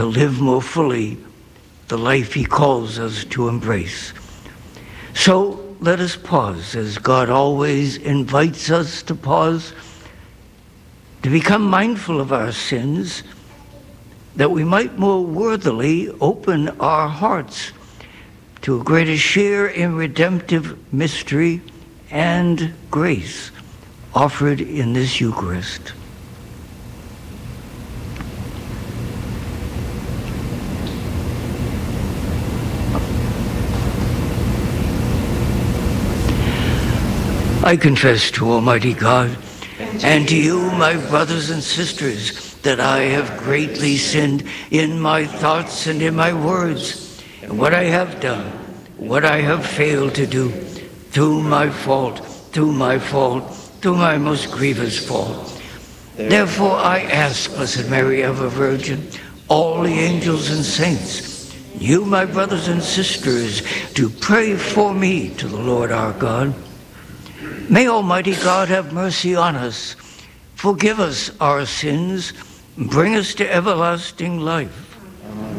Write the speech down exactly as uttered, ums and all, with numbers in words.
to live more fully the life he calls us to embrace. So let us pause, as God always invites us to pause, to become mindful of our sins, that we might more worthily open our hearts to a greater share in redemptive mystery and grace offered in this Eucharist. I confess to Almighty God and to you, my brothers and sisters, that I have greatly sinned in my thoughts and in my words, and what I have done, what I have failed to do, through my fault, through my fault, through my most grievous fault. Therefore I ask, Blessed Mary, ever Virgin, all the angels and saints, you, my brothers and sisters, to pray for me to the Lord our God. May Almighty God have mercy on us, forgive us our sins, and bring us to everlasting life. Amen.